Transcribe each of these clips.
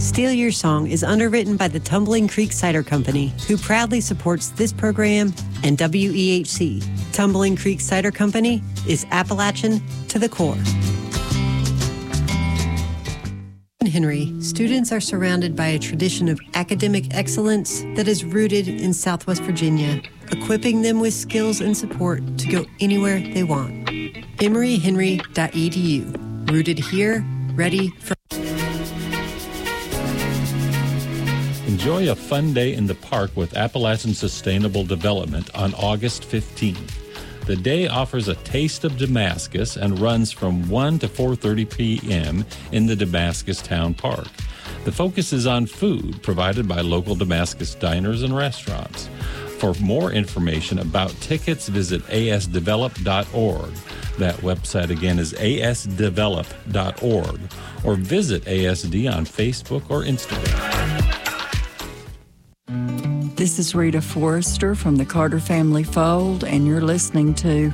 Steal Your Song is underwritten by the Tumbling Creek Cider Company, who proudly supports this program and WEHC. Tumbling Creek Cider Company is Appalachian to the core. In Henry, students are surrounded by a tradition of academic excellence that is rooted in Southwest Virginia, equipping them with skills and support to go anywhere they want. EmoryHenry.edu. Rooted here, ready for... Enjoy a fun day in the park with Appalachian Sustainable Development on August 15th. The day offers a taste of Damascus and runs from 1 to 4:30 p.m. in the Damascus Town Park. The focus is on food provided by local Damascus diners and restaurants. For more information about tickets, visit asdevelop.org. That website again is asdevelop.org, or visit ASD on Facebook or Instagram. This is Rita Forrester from the Carter Family Fold, and you're listening to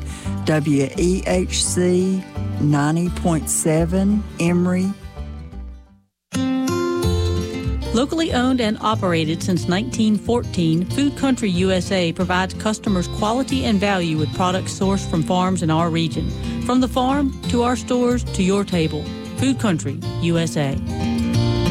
WEHC 90.7 Emory. Locally owned and operated since 1914, Food Country USA provides customers quality and value with products sourced from farms in our region. From the farm to our stores to your table, Food Country USA.